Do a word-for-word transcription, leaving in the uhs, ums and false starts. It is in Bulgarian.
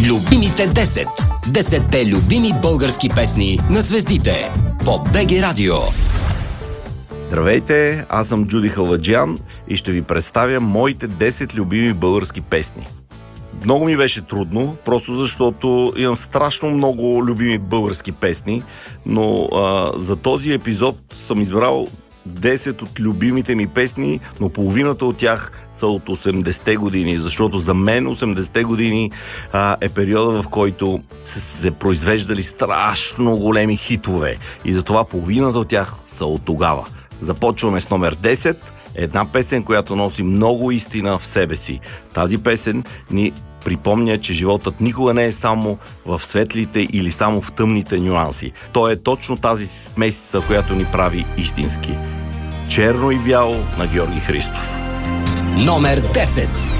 Любимите десет. десетте любими български песни на звездите по БГ Радио. Здравейте, аз съм Джуди Халваджиян и ще ви представя моите десет любими български песни. Много ми беше трудно, просто защото имам страшно много любими български песни, но а, за този епизод съм избрал десет от любимите ми песни, но половината от тях са от осемдесетте години, защото за мен осемдесетте години а, е периода, в който са се произвеждали страшно големи хитове и затова половината от тях са от тогава. Започваме с номер десет, една песен, която носи много истина в себе си. Тази песен ни припомня, че животът никога не е само в светлите или само в тъмните нюанси. То е точно тази смесица, която ни прави истински. Черно и бяло на Георги Христов. Номер десет.